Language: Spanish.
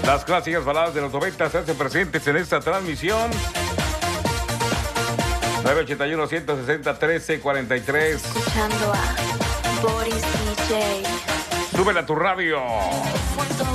Las clásicas baladas de los 90 se hacen presentes en esta transmisión. 981-160-1343. Escuchando a Boris DJ. Súbela a tu radio.